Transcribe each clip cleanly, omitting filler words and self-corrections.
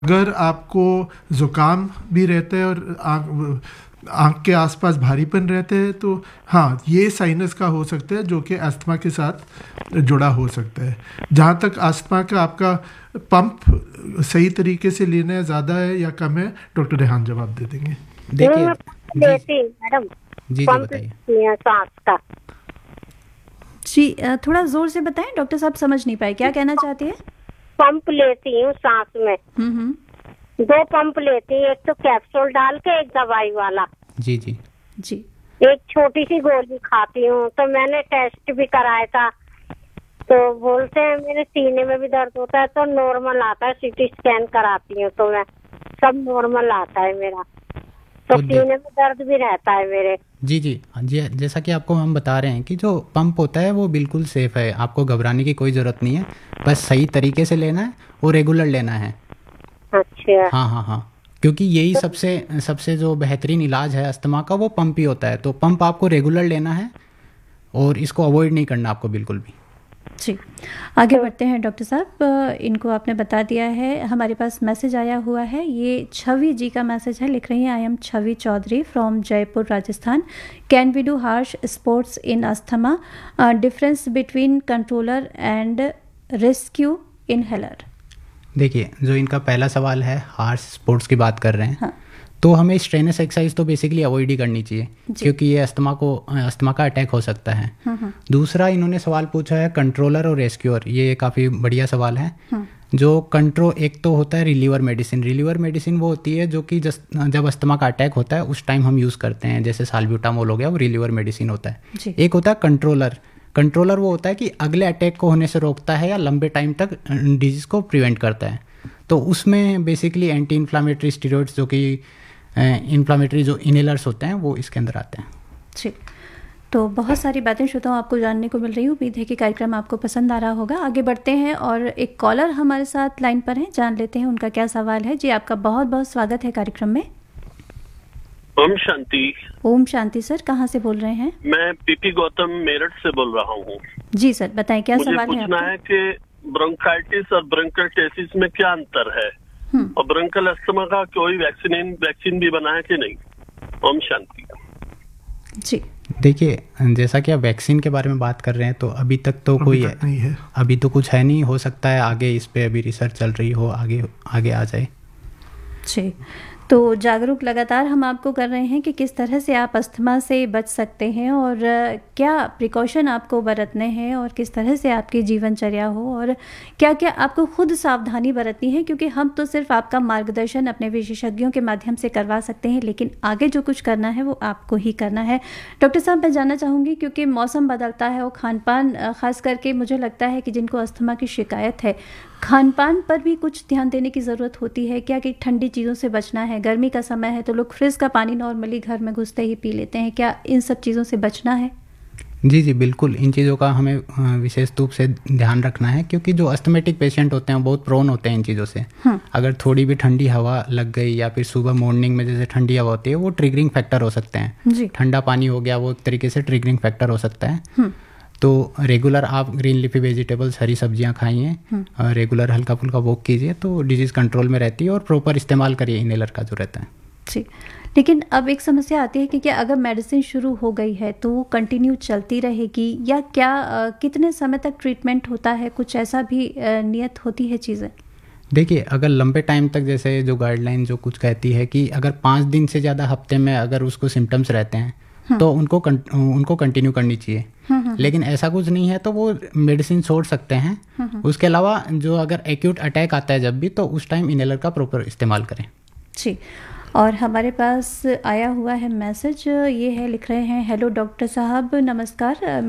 अगर आपको ज़ुकाम भी रहता है और आँख के आसपास भारीपन रहते हैं तो हाँ, ये साइनस का हो सकता है, जो कि अस्थमा के साथ जुड़ा हो सकता है। जहाँ तक अस्थमा का आपका पंप सही तरीके से लेना है, ज़्यादा है या कम है, डॉक्टर रेहान जवाब दे देंगे। देखिए मैडम जी बताइए। सांस का जी, थोड़ा जोर से बताएं, डॉक्टर साहब समझ नहीं पाए, क्या कहना चाहते हैं? पंप लेती हूँ सांस में। 2 पंप लेती हूँ, एक तो कैप्सूल डाल के, एक दवाई वाला। जी जी जी। एक छोटी सी गोली खाती हूँ। तो मैंने टेस्ट भी कराया था, तो बोलते हैं मेरे सीने में भी दर्द होता है, तो नॉर्मल आता है। सीटी स्कैन कराती हूँ तो मैं सब नॉर्मल आता है मेरा, तो सीने में दर्द भी रहता है मेरे। जी जी जी, जैसा कि आपको हम बता रहे हैं कि जो पंप होता है वो बिल्कुल सेफ़ है, आपको घबराने की कोई ज़रूरत नहीं है, बस सही तरीके से लेना है और रेगुलर लेना है। अच्छा। हाँ, क्योंकि यही सबसे जो बेहतरीन इलाज है अस्थमा का, वो पंप ही होता है। तो पंप आपको रेगुलर लेना है और इसको अवॉइड नहीं करना आपको बिल्कुल भी। जी, आगे बढ़ते हैं डॉक्टर साहब। इनको आपने बता दिया है। हमारे पास मैसेज आया हुआ है, ये छवि जी का मैसेज है। लिख रही हैं, I am Chhavi Chaudhary from Jaipur Rajasthan. Can we do harsh sports in asthma? Difference between controller and rescue inhaler. देखिए, जो इनका पहला सवाल है, हार्श स्पोर्ट्स की बात कर रहे हैं। हाँ। तो हमें स्ट्रेनस एक्सरसाइज तो बेसिकली अवॉइड ही करनी चाहिए, क्योंकि ये अस्थमा का अटैक हो सकता है। दूसरा इन्होंने सवाल पूछा है कंट्रोलर और रेस्क्यूअर, ये काफ़ी बढ़िया सवाल है। जो एक तो होता है रिलीवर मेडिसिन वो होती है जो कि जब अस्थमा का अटैक होता है उस टाइम हम यूज़ करते हैं, जैसे साल्ब्यूटामोल हो गया, वो रिलीवर मेडिसिन होता है। एक होता है कंट्रोलर वो होता है कि अगले अटैक को होने से रोकता है या लंबे टाइम तक डिजीज़ को प्रिवेंट करता है। तो उसमें बेसिकली एंटी इन्फ्लामेटरी स्टेरॉइड्स, जो कि इन्फ्लामेटरी जो इनहेलर्स होते हैं, वो इसके अंदर आते हैं। ठीक, तो बहुत सारी बातें श्रोताओं आपको जानने को मिल रही है। उम्मीद है कि कार्यक्रम आपको पसंद आ रहा होगा। आगे बढ़ते हैं और एक कॉलर हमारे साथ लाइन पर हैं, जान लेते हैं उनका क्या सवाल है। जी, आपका बहुत बहुत स्वागत है कार्यक्रम में। ओम शांति। ओम शांति सर, कहाँ से बोल रहे हैं? मैं पीपी गौतम मेरठ से बोल रहा हूँ। जी सर, बताएं क्या सवाल है आपका? मुझे पूछना है कि ब्रोंकाइटिस और ब्रोंकाइटिस में क्या अंतर है, और ब्रोंकल अस्थमा का कोई वैक्सीन भी बना है कि नहीं? ओम शांति। जी, देखिए, जैसा कि आप वैक्सीन के बारे में बात कर रहे हैं, तो अभी तक तो कोई नहीं है, अभी तो कुछ है नहीं। हो सकता है आगे इस पे अभी रिसर्च चल रही हो, आगे आ जाए। जी, तो जागरूक लगातार हम आपको कर रहे हैं कि किस तरह से आप अस्थमा से बच सकते हैं और क्या प्रिकॉशन आपको बरतने हैं और किस तरह से आपकी जीवनचर्या हो और क्या क्या आपको खुद सावधानी बरतनी है, क्योंकि हम तो सिर्फ आपका मार्गदर्शन अपने विशेषज्ञों के माध्यम से करवा सकते हैं, लेकिन आगे जो कुछ करना है वो आपको ही करना है। डॉक्टर साहब, मैं जानना चाहूँगी, क्योंकि मौसम बदलता है और खान पान, ख़ास करके मुझे लगता है कि जिनको अस्थमा की शिकायत है, खान पान पर भी कुछ ध्यान देने की ज़रूरत होती है क्या? कि ठंडी चीज़ों से बचना है, गर्मी का समय है तो लोग फ्रिज का पानी नॉर्मली घर में घुसते ही पी लेते हैं, क्या इन सब चीज़ों से बचना है? जी बिल्कुल, इन चीज़ों का हमें विशेष रूप से ध्यान रखना है, क्योंकि जो अस्थमेटिक पेशेंट होते हैं बहुत प्रोन होते हैं इन चीज़ों से। अगर थोड़ी भी ठंडी हवा लग गई या फिर सुबह मॉर्निंग में जैसे ठंडी हवा होती है, वो ट्रिगरिंग फैक्टर हो सकते हैं। ठंडा पानी हो गया, वो एक तरीके से ट्रिगरिंग फैक्टर हो सकता है। तो रेगुलर आप ग्रीन लीफी वेजिटेबल्स, हरी सब्जियां खाइए, रेगुलर हल्का फुल्का वॉक कीजिए, तो डिजीज़ कंट्रोल में रहती है, और प्रॉपर इस्तेमाल करिए इनहेलर का जो रहता है। जी, लेकिन अब एक समस्या आती है कि क्या अगर मेडिसिन शुरू हो गई है तो वो कंटिन्यू चलती रहेगी या क्या कितने समय तक ट्रीटमेंट होता है? कुछ ऐसा भी नियत होती है चीज़ें? देखिए, अगर लंबे टाइम तक, जैसे जो गाइडलाइन जो कुछ कहती है कि अगर 5 दिन से ज़्यादा हफ्ते में अगर उसको सिम्टम्स रहते हैं तो उनको कंटिन्यू करनी चाहिए। लेकिन ऐसा कुछ नहीं है तो वो मेडिसिन छोड़ सकते हैं। उसके अलावा जो अगर एक्यूट अटैक आता है जब भी, तो उस टाइम इनहेलर का प्रॉपर इस्तेमाल करें। जी, और हमारे पास आया हुआ है मैसेज, ये है, लिख रहे हैं, हेलो डॉक्टर साहब नमस्कार,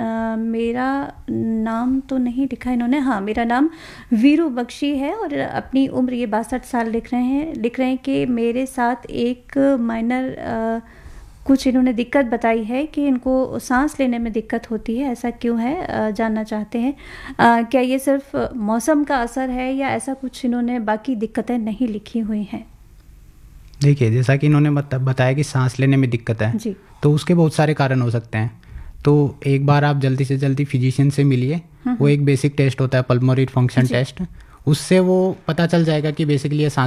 मेरा नाम तो नहीं लिखा इन्होंने, हाँ मेरा नाम वीरू बख्शी है और अपनी उम्र ये 62 साल लिख रहे हैं कि मेरे साथ एक माइनर कुछ इन्होंने दिक्कत बताई है कि इनको सांस लेने में दिक्कत होती है, ऐसा क्यों है जानना चाहते हैं। क्या ये सिर्फ मौसम का असर है या ऐसा कुछ इन्होंने बाकी दिक्कतें नहीं लिखी हुई हैं? देखिए, जैसा कि इन्होंने बताया कि सांस लेने में दिक्कत है जी, तो उसके बहुत सारे कारण हो सकते हैं। तो एक बार आप जल्दी से जल्दी फिजिशियन से मिलिए। वो एक बेसिक टेस्ट होता है, पल्मोनरी फंक्शन टेस्ट, उससे वो पता चल जाएगा कि बेसिकली ये सांस